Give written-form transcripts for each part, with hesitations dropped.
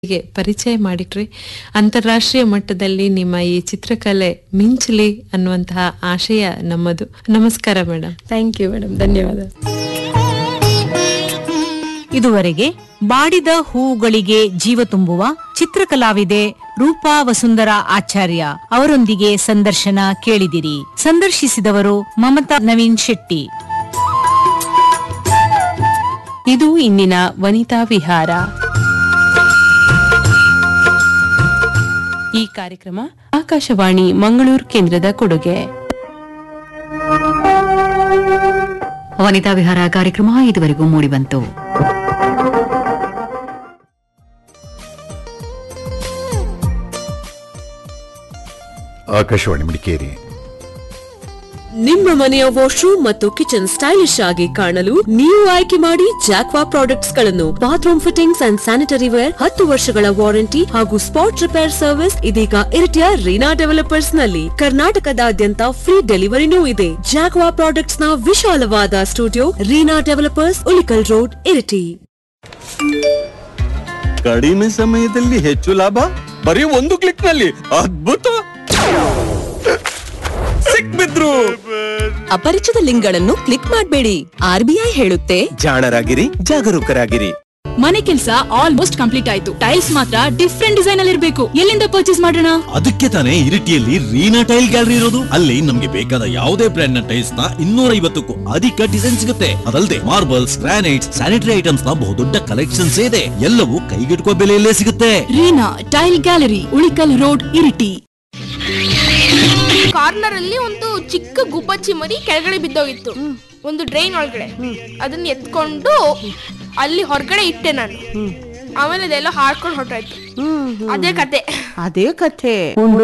ಗೆ ಪರಿಚಯ ಮಾಡಿಟ್ರಿ. ಅಂತಾರಾಷ್ಟ್ರೀಯ ಮಟ್ಟದಲ್ಲಿ ನಿಮ್ಮ ಈ ಚಿತ್ರಕಲೆ ಮಿಂಚಲಿ ಅನ್ನುವಂತಹ ಆಶಯ ನಮ್ಮದು. ನಮಸ್ಕಾರ ಮೇಡಮ್. ಥ್ಯಾಂಕ್ ಯು ಮೇಡಮ್, ಧನ್ಯವಾದ. ಇದುವರೆಗೆ ಬಾಡಿದ ಹೂವುಗಳಿಗೆ ಜೀವ ತುಂಬುವ ಚಿತ್ರಕಲಾವಿದೆ ರೂಪಾ ವಸುಂಧರಾ ಆಚಾರ್ಯ ಅವರೊಂದಿಗೆ ಸಂದರ್ಶನ ಕೇಳಿದಿರಿ. ಸಂದರ್ಶಿಸಿದವರು ಮಮತಾ ನವೀನ್ ಶೆಟ್ಟಿ. ಇದು ಇಂದಿನ ವನಿತಾ ವಿಹಾರ. ಈ ಕಾರ್ಯಕ್ರಮ ಆಕಾಶವಾಣಿ ಮಂಗಳೂರು ಕೇಂದ್ರದ ಕೊಡುಗೆ. ವನಿತಾ ವಿಹಾರ ಕಾರ್ಯಕ್ರಮ ಇದುವರೆಗೂ ಮೂಡಿಬಂತು. ಆಕಾಶವಾಣಿ ಮಡಿಕೇರಿ. ನಿಮ್ಮ ಮನೆಯ ವಾಶ್ರೂಮ್ ಮತ್ತು ಕಿಚನ್ ಸ್ಟೈಲಿಶ್ ಆಗಿ ಕಾಣಲು ನೀವು ಆಯ್ಕೆ ಮಾಡಿ ಜಾಕ್ವಾ ಪ್ರಾಡಕ್ಟ್ಸ್ ಗಳನ್ನು. Bathroom fittings and sanitary wear, 10 ವರ್ಷಗಳ ವಾರಂಟಿ ಹಾಗೂ ಸ್ಪಾಟ್ ರಿಪೇರ್ ಸರ್ವಿಸ್ ಇದೀಗ ಇರಿಟಿಯ ರೀನಾ ಡೆವಲಪರ್ಸ್ ನಲ್ಲಿ. ಕರ್ನಾಟಕದಾದ್ಯಂತ ಫ್ರೀ ಡೆಲಿವರಿನೂ ಇದೆ. ಜಾಕ್ವಾ ಪ್ರಾಡಕ್ಟ್ಸ್ ನ ವಿಶಾಲವಾದ studio, Reena developers, Ulikkal road, Iritty. ಕಡಿಮೆ ಸಮಯದಲ್ಲಿ ಹೆಚ್ಚು ಲಾಭ, ಬರೀ ಒಂದು ಕ್ಲಿಕ್ ನಲ್ಲಿ. ಅದ್ಭುತ! ಸಿಕ್ಬಿದ್ರು. ಅಪರಿಚಿತ ಲಿಂಕ್ ಗಳನ್ನು ಕ್ಲಿಕ್ ಮಾಡಬೇಡಿ. RBI ಹೇಳುತ್ತೆ, ಜಾಣರಾಗಿರಿ, ಜಾಗರೂಕರಾಗಿರಿ. ಮನೆ ಕೆಲಸ ಆಲ್ಮೋಸ್ಟ್ ಕಂಪ್ಲೀಟ್ ಆಯ್ತು. ಟೈಲ್ಸ್ ಮಾತ್ರ ಡಿಫ್ರೆಂಟ್ ಡಿಸೈನ್ ಅಲ್ಲಿ ಇರಬೇಕು. ಎಲ್ಲಿಂದ ಪರ್ಚೇಸ್ ಮಾಡೋಣ? ಅದಕ್ಕೆ ತಾನೇ ಇರಿಟಿಯಲ್ಲಿ ರೀನಾ ಟೈಲ್ ಗ್ಯಾಲರಿ ಇರೋದು. ಅಲ್ಲಿ ನಮ್ಗೆ ಬೇಕಾದ ಯಾವುದೇ ಬ್ರ್ಯಾಂಡ್ ನ ಟೈಲ್ಸ್ ನ 250ಕ್ಕೂ ಅಧಿಕ ಡಿಸೈನ್ ಸಿಗುತ್ತೆ. ಅದಲ್ಲದೆ ಮಾರ್ಬಲ್ಸ್, ಗ್ರಾನೈಟ್ಸ್, ಸ್ಯಾನಿಟರಿ ಐಟಮ್ಸ್ ನ ಬಹುದೊಡ್ಡ ಕಲೆಕ್ಷನ್ಸ್ ಇದೆ. ಎಲ್ಲವೂ ಕೈಗೆಟುಕುವ ಬೆಲೆಯಲ್ಲೇ ಸಿಗುತ್ತೆ. Reena tail gallery, Ulikkal road, Iritty. Corner ಅಲ್ಲಿ ಒಂದು ಚಿಕ್ಕ ಗುಬ್ಬಚ್ಚಿ ಮರಿ ಕೆಳಗಡೆ ಬಿದ್ದೋಗಿತ್ತು, ಒಂದು ಡ್ರೈನ್ ಒಳಗಡೆ. ಅದನ್ನ ಎತ್ಕೊಂಡು ಅಲ್ಲಿ ಹೊರಗಡೆ ಇಟ್ಟೆ ನಾನು. ಆಮೇಲೆ ಅದೆಲ್ಲ ಹಾಡ್ಕೊಂಡು ಹೊರಟಾಯ್ತು. ಅದೇ ಕತೆ.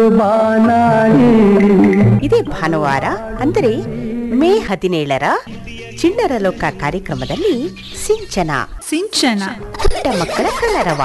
ಇದೇ ಭಾನುವಾರ ಅಂದರೆ ಮೇ 17ರ ಚಿಣ್ಣರ ಲೋಕ ಕಾರ್ಯಕ್ರಮದಲ್ಲಿ ಸಿಂಚನ ಪುಟ್ಟ ಮಕ್ಕಳ ಕಲರವ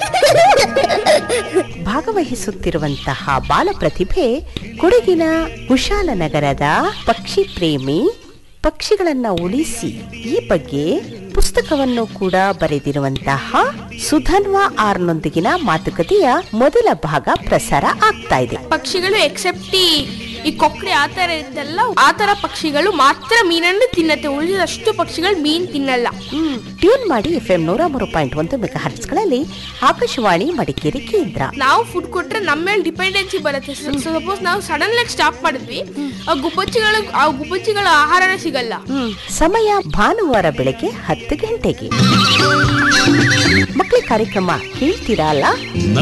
ಭಾಗವಹಿಸುತ್ತಿರುವಂತಹ ಬಾಲ ಪ್ರತಿಭೆ ಕೊಡಗಿನ ಕುಶಾಲನಗರದ ಪಕ್ಷಿ ಪ್ರೇಮಿ. ಪಕ್ಷಿಗಳನ್ನ ಉಳಿಸಿ ಈ ಬಗ್ಗೆ ಪುಸ್ತಕವನ್ನು ಕೂಡ ಬರೆದಿರುವಂತಹ ಸುಧನ್ವಾ ಆರ್ನೊಂದಿಗಿನ ಮಾತುಕತೆಯ ಮೊದಲ ಭಾಗ ಪ್ರಸಾರ ಆಗ್ತಾ ಇದೆ. ಪಕ್ಷಿಗಳು ಎಕ್ಸೆಪ್ಟ್ ಈ ಕೊಕ್ಕರೆ ಆತರ ಇರುತ್ತಲ್ಲ, ಆತರ ಪಕ್ಷಿಗಳು ಮಾತ್ರ ಮೀನನ್ನು ತಿನ್ನತ್ತೆ. ಉಳಿದಷ್ಟು ಪಕ್ಷಿಗಳು ಮೀನ್ ತಿನ್ನಲ್ಲ. ಟ್ಯೂನ್ ಮಾಡಿ FM 103.1 ಮೆಗಾಹರ್ಟ್ಸ್ಗಳಲ್ಲಿ ಆಕಾಶವಾಣಿ ಮಡಿಕೇರಿ ಕೇಂದ್ರ. ನಾವು ಫುಡ್ ಕೊಟ್ರೆ ನಮ್ಮ ಮೇಲೆ ಡಿಪೆಂಡೆನ್ಸಿ ಬರುತ್ತೆ. ಸಪೋಸ್ ನಾವು ಸಡನ್ ಆಗಿ ಸ್ಟಾಪ್ ಮಾಡಿದ್ವಿ, ಆ ಗುಬ್ಬಚ್ಚಿಗಳ ಆಹಾರನೇ ಸಿಗಲ್ಲ. ಸಮಯ ಭಾನುವಾರ ಬೆಳಗ್ಗೆ 10 ಗಂಟೆಗೆ. ಮಕ್ಕಳ ಕಾರ್ಯಕ್ರಮ ಕೇಳ್ತೀರಾ ಅಲ್ಲ?